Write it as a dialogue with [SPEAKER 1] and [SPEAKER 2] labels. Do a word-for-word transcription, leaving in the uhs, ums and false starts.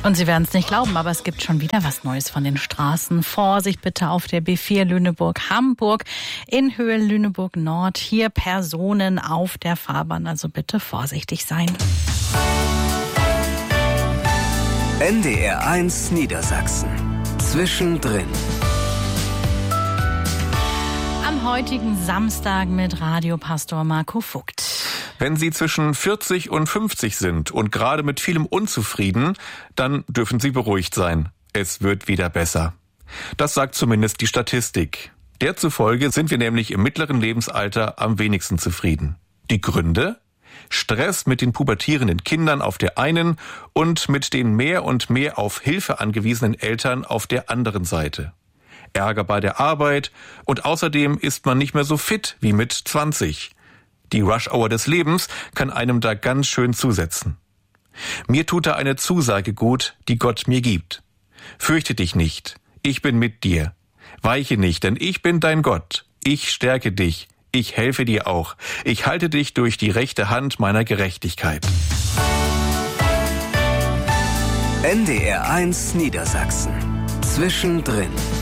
[SPEAKER 1] Und Sie werden es nicht glauben, aber es gibt schon wieder was Neues von den Straßen. Vorsicht bitte auf der B vier Lüneburg-Hamburg in Höhe Lüneburg Nord. Hier Personen auf der Fahrbahn, also bitte vorsichtig sein.
[SPEAKER 2] N D R eins Niedersachsen. Zwischendrin.
[SPEAKER 1] Am heutigen Samstag mit Radiopastor Marco Vogt.
[SPEAKER 3] Wenn Sie zwischen vierzig und fünfzig sind und gerade mit vielem unzufrieden, dann dürfen Sie beruhigt sein. Es wird wieder besser. Das sagt zumindest die Statistik. Der zufolge sind wir nämlich im mittleren Lebensalter am wenigsten zufrieden. Die Gründe? Stress mit den pubertierenden Kindern auf der einen und mit den mehr und mehr auf Hilfe angewiesenen Eltern auf der anderen Seite. Ärger bei der Arbeit und außerdem ist man nicht mehr so fit wie mit zwanzig. Die Rush-Hour des Lebens kann einem da ganz schön zusetzen. Mir tut da eine Zusage gut, die Gott mir gibt. Fürchte dich nicht, ich bin mit dir. Weiche nicht, denn ich bin dein Gott. Ich stärke dich, ich helfe dir auch. Ich halte dich durch die rechte Hand meiner Gerechtigkeit.
[SPEAKER 2] N D R eins Niedersachsen. Zwischendrin.